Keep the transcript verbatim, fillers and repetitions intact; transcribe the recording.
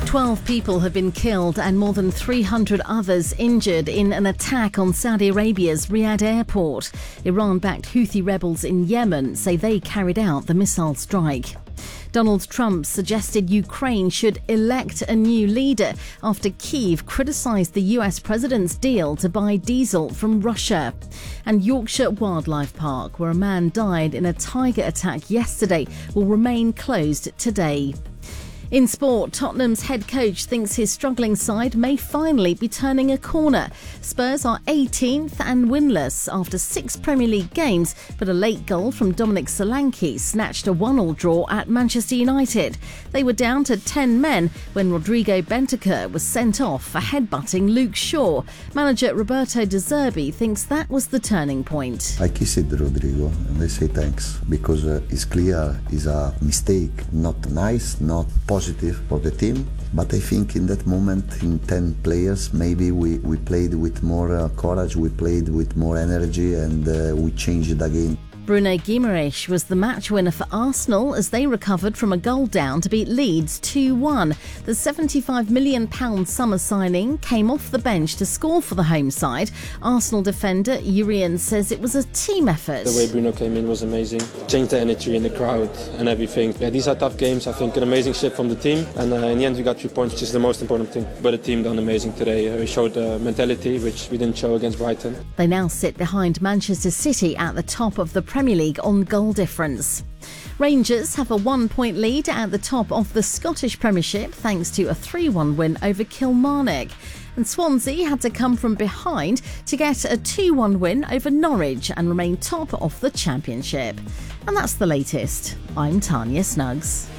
Twelve people have been killed and more than three hundred others injured in an attack on Saudi Arabia's Riyadh airport. Iran-backed Houthi rebels in Yemen say they carried out the missile strike. Donald Trump suggested Ukraine should elect a new leader after Kyiv criticised the U S president's deal to buy diesel from Russia. And Yorkshire Wildlife Park, where a man died in a tiger attack yesterday, will remain closed today. In sport, Tottenham's head coach thinks his struggling side may finally be turning a corner. Spurs are eighteenth and winless after six Premier League games, but a late goal from Dominic Solanke snatched a one-all draw at Manchester United. They were down to ten men when Rodrigo Bentancur was sent off for headbutting Luke Shaw. Manager Roberto De Zerbi thinks that was the turning point. I kissed Rodrigo and I say thanks, because uh, it's clear it's a mistake, not nice, not positive. Positive for the team, but I think in that moment, in ten players, maybe we, we played with more uh, courage, we played with more energy, and uh, we changed the game. Bruno Guimaraes was the match winner for Arsenal as they recovered from a goal down to beat Leeds two one. The seventy-five million pounds summer signing came off the bench to score for the home side. Arsenal defender Urian says it was a team effort. The way Bruno came in was amazing. Changed the energy in the crowd and everything. Yeah, these are tough games. I think an amazing shift from the team. And uh, in the end we got three points, which is the most important thing. But the team done amazing today. We showed uh, mentality, which we didn't show against Brighton. They now sit behind Manchester City at the top of the Premier League on goal difference. Rangers have a one-point lead at the top of the Scottish Premiership thanks to a three one win over Kilmarnock. And Swansea had to come from behind to get a two one win over Norwich and remain top of the Championship. And that's the latest. I'm Tanya Snuggs.